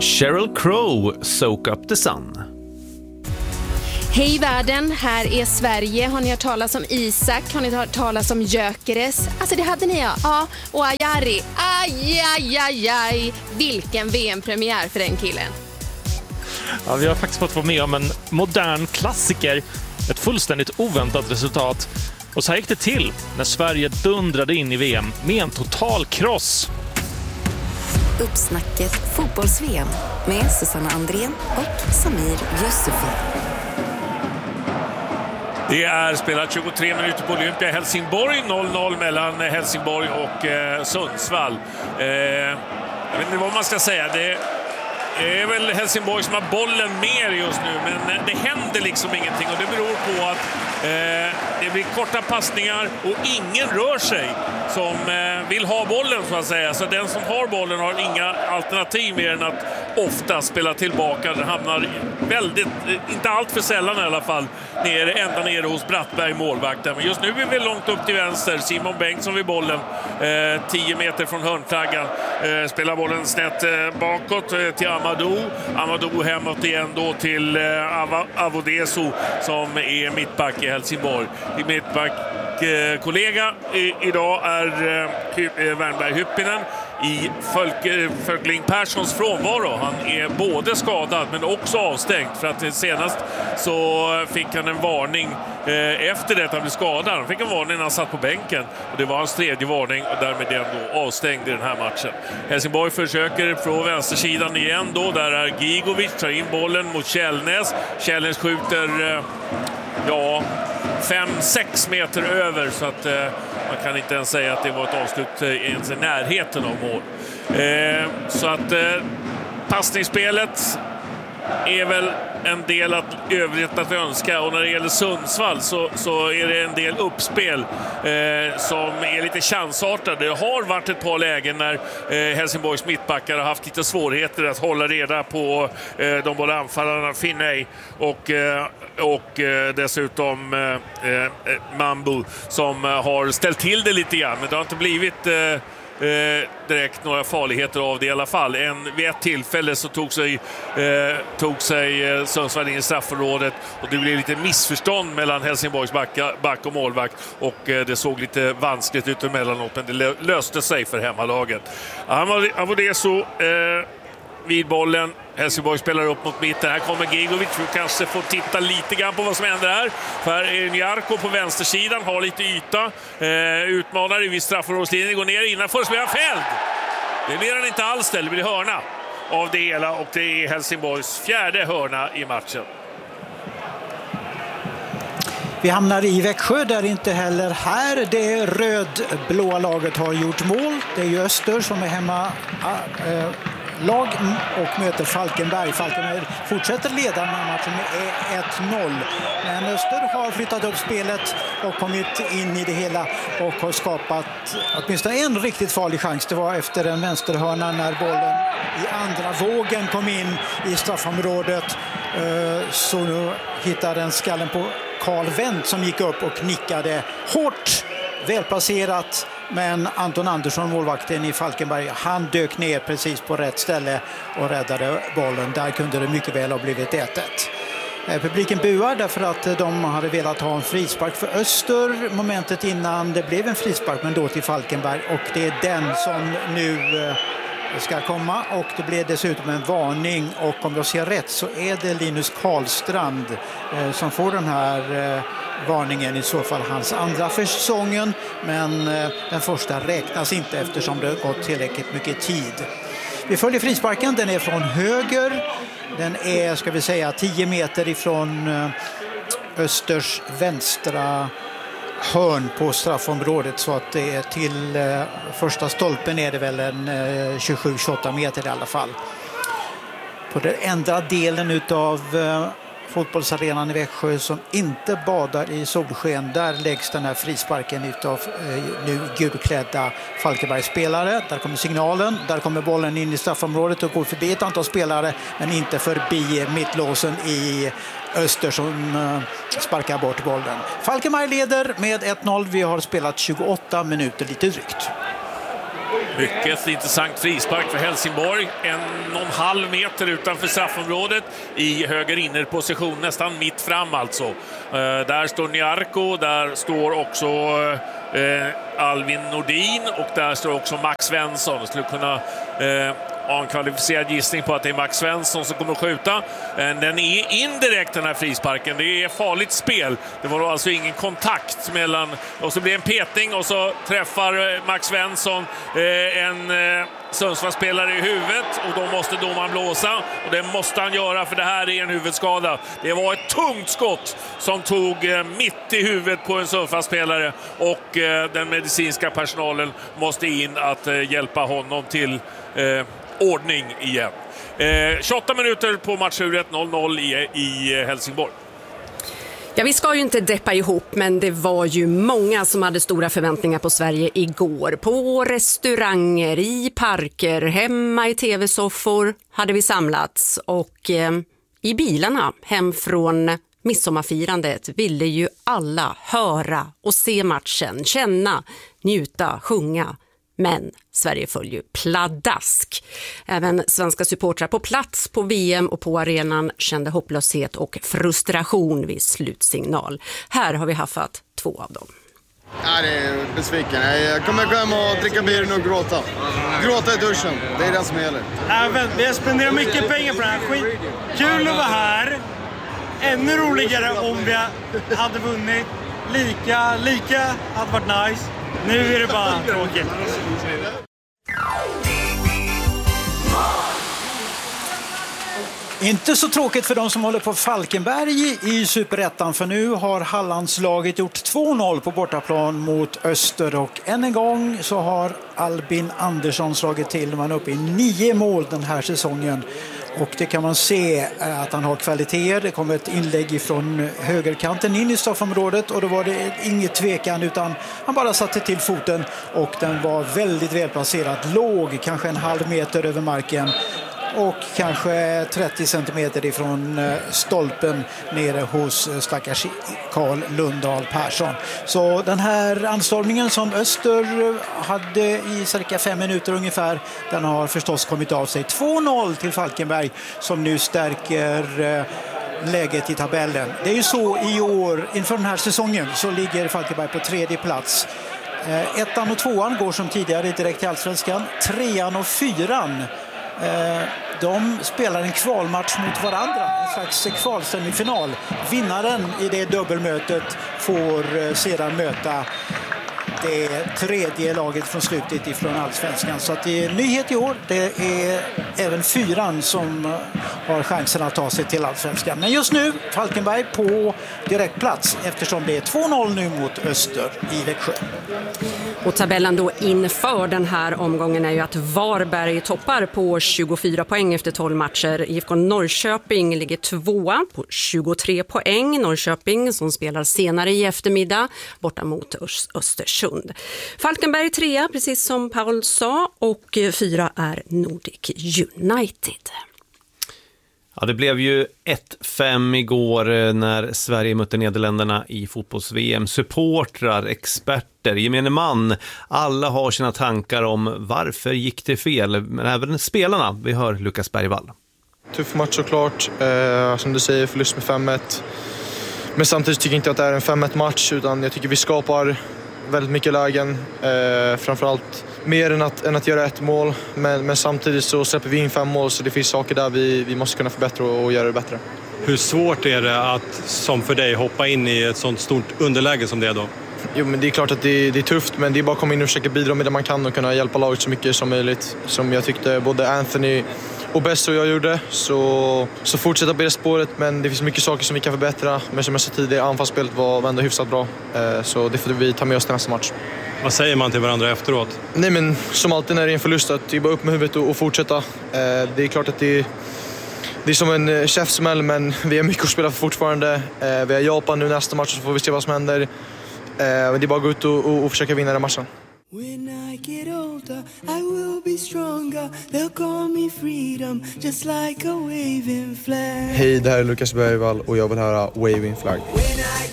Sheryl Crow, Soak Up the Sun. Hej världen, här är Sverige. Har ni hört talas om Isak? Har ni hört talas om Gyökeres? Alltså det hade ni ja. Och Ajari. Aj. Vilken VM-premiär för den killen. Ja, vi har faktiskt fått vara med om en modern klassiker. Ett fullständigt oväntat resultat. Och så här gick det till när Sverige dundrade in i VM med en total kross. Uppsnacket fotbolls-VM med Susanna Andrén och Samir Yusufi. Det är spelat 23 minuter på Olympia Helsingborg, 0-0 mellan Helsingborg och Sundsvall. Jag vet inte vad man ska säga. Det är väl Helsingborg som har bollen mer just nu, men det händer liksom ingenting och det beror på att det blir korta passningar och ingen rör sig som vill ha bollen så att säga. Så den som har bollen har inga alternativ mer än att ofta spela tillbaka. Den hamnar väldigt, inte allt för sällan i alla fall, ända nere hos Brattberg, målvakten. Men just nu är vi långt upp till vänster. Simon Bengtsson vid bollen, 10 meter från hörnflaggan. Spelar bollen snett bakåt till Amadou hemåt igen då till Avodeso som är mittback i Helsingborg. Mittback-kollega idag är Wernberg Hyppinen i Fölkling Perssons frånvaro. Han är både skadad men också avstängd för att senast så fick han en varning efter det att han blev skadad. Han fick en varning när han satt på bänken och det var hans tredje varning och därmed är han då avstängd i den här matchen. Helsingborg försöker från vänstersidan igen då. Där är Gigovic, tar in bollen mot Källnäs. Källnäs skjuter 5-6 meter över så att man kan inte ens säga att det var ett avslut ens i närheten av mål. Så att passningsspelet är väl en del övrigt att önska, och när det gäller Sundsvall så är det en del uppspel som är lite chansartade. Det har varit ett par lägen när Helsingborgs mittbackar har haft lite svårigheter att hålla reda på de båda anfallarna Finney och dessutom Mambo som har ställt till det lite grann, men det har inte blivit direkt några farligheter av det i alla fall. Vid ett tillfälle så tog sig Sundsvall in i straffområdet och det blev lite missförstånd mellan Helsingborgs back och målvakt och det såg lite vanskligt ut emellanåt, men det löste sig för hemmalaget. Avodeso vid bollen. Helsingborg spelar upp mot mitten. Här kommer Gigovic. Vi kanske får titta lite grann på vad som händer här. För Njarko på vänstersidan har lite yta. Utmanar vid straffområdeslinjen. Går ner innan för spela fälld. Det blir han inte alls, det blir hörna av det hela. Och det är Helsingborgs fjärde hörna i matchen. Vi hamnar i Växjö där inte heller här det röd-blåa laget har gjort mål. Det är ju Öster som är hemma lag och möter Falkenberg. Falkenberg fortsätter leda den här matchen med 1-0. Men Öster har flyttat upp spelet och kommit in i det hela och har skapat åtminstone en riktigt farlig chans. Det var efter en vänsterhörna när bollen i andra vågen kom in i straffområdet. Så nu hittade den skallen på Carl Wendt som gick upp och nickade hårt, välplacerat. Men Anton Andersson, målvakten i Falkenberg, han dök ner precis på rätt ställe och räddade bollen. Där kunde det mycket väl ha blivit 1-1. Publiken buar därför att de hade velat ha en frispark för Öster momentet innan det blev en frispark, men då till Falkenberg. Och det är den som nu ska komma, och det blev dessutom en varning, och om jag ser rätt så är det Linus Karlstrand som får den här varningen, i så fall hans andra för säsongen, men den första räknas inte eftersom det har gått tillräckligt mycket tid. Vi följer frisparken, den är från höger, den är, ska vi säga, 10 meter ifrån Östers vänstra hörn på straffområdet, så att det är till första stolpen är det väl en 27-28 meter i alla fall. På den enda delen utav fotbollsarenan i Växjö som inte badar i solsken, där läggs den här frisparken utav nu gulklädda Falkenbergsspelare. Där kommer signalen, där kommer bollen in i straffområdet och går förbi ett antal spelare, men inte förbi mittlåsen i Öster som sparkar bort bollen. Falkenberg leder med 1-0. Vi har spelat 28 minuter lite drygt. Mycket intressant frispark för Helsingborg. 1,5 meter utanför straffområdet i höger innerposition, nästan mitt fram alltså. Där står Nyarko, där står också Alvin Nordin och där står också Max Svensson. Jag skulle kunna ha en kvalificerad gissning på att det är Max Svensson som kommer att skjuta. Den är indirekt, den här frisparken. Det är farligt spel. Det var alltså ingen kontakt mellan... Och så blir det en petning och så träffar Max Svensson en Sundsvallsspelare i huvudet och då måste domaren blåsa. Och det måste han göra, för det här är en huvudskada. Det var ett tungt skott som tog mitt i huvudet på en Sundsvallsspelare och den medicinska personalen måste in att hjälpa honom till ordning igen. 28 minuter på matchuret, 0-0 i Helsingborg. Ja, vi ska ju inte deppa ihop, men det var ju många som hade stora förväntningar på Sverige igår. På restauranger, i parker, hemma i tv-soffor hade vi samlats och i bilarna hem från midsommarfirandet ville ju alla höra och se matchen, känna, njuta, sjunga. Men Sverige föll ju pladask. Även svenska supportrar på plats på VM och på arenan kände hopplöshet och frustration vid slutsignal. Här har vi haffat 2 av dem. Ja, det är besviken. Jag kommer gå hem och dricka bier och gråta. Gråta i duschen, det är det som gäller. Vi har spenderat mycket pengar på det här. Kul att vara här. Ännu roligare om vi hade vunnit. Lika hade varit nice. Nu är det bara tråkigt. Inte så tråkigt för de som håller på Falkenberg i Superettan, för nu har Hallandslaget gjort 2-0 på bortaplan mot Öster och än en gång så har Albin Andersson slagit till. Man är uppe i 9 mål den här säsongen och det kan man se att han har kvaliteter. Det kom ett inlägg från högerkanten in i straffområdet och då var det inget tvekan utan han bara satte till foten och den var väldigt välplacerad, låg kanske en halv meter över marken och kanske 30 centimeter ifrån stolpen nere hos stackars Carl Lundahl Persson. Så den här anstormningen som Öster hade i cirka 5 minuter ungefär, den har förstås kommit av sig. 2-0 till Falkenberg som nu stärker läget i tabellen. Det är ju så i år, inför den här säsongen så ligger Falkenberg på 3:e plats. 1:an och 2:an går som tidigare direkt till Allsvenskan. 3:an och 4:an de spelar en kvalmatch mot varandra, en slags kvalsemifinal. Vinnaren i det dubbelmötet får sedan möta det 3:e laget från slutet ifrån Allsvenskan. Så att det är nyhet i år. Det är även 4:an som har chansen att ta sig till Allsvenskan. Men just nu Falkenberg på direktplats eftersom det är 2-0 nu mot Öster i Växjö. Och tabellen då inför den här omgången är ju att Varberg toppar på 24 poäng efter 12 matcher. IFK Norrköping ligger 2 på 23 poäng. Norrköping som spelar senare i eftermiddag borta mot Östersund. Falkenberg 3, precis som Paul sa, och 4 är Nordic United. Ja, det blev ju 1-5 igår när Sverige mötte Nederländerna i fotbolls-VM. Supportrar, experter, gemene man, alla har sina tankar om varför gick det fel. Men även spelarna, vi hör Lukas Bergvall. Tuff match såklart, som du säger, förlust med 5-1. Men samtidigt tycker jag inte att det är en 5-1 match utan jag tycker vi skapar väldigt mycket lägen, framförallt mer än att göra ett mål, men samtidigt så släpper vi in 5 mål så det finns saker där vi måste kunna förbättra och göra det bättre. Hur svårt är det att, som för dig, hoppa in i ett sånt stort underläge som det är då? Jo, men det är klart att det är tufft, men det är bara att komma in och försöka bidra med det man kan och kunna hjälpa laget så mycket som möjligt. Som jag tyckte både Anthony och Bess och jag gjorde, så fortsätta på det spåret, men det finns mycket saker som vi kan förbättra. Men som jag sa tidigare, anfallsspelet var ändå hyfsat bra, så det får vi ta med oss till nästa match. Vad säger man till varandra efteråt? Nej, men som alltid när det är en förlust, att det är bara upp med huvudet och fortsätta. Det är klart att det är som en käftsmäll, men vi har mycket att spela för fortfarande. Vi har Japan nu nästa match så får vi se vad som händer. Det är bara att gå ut och försöka vinna den matchen. When I get older, I will be stronger. They'll call me freedom, just like a waving flag. Hej, det här är Lukas Bergvall och jag vill höra Waving Flag. When I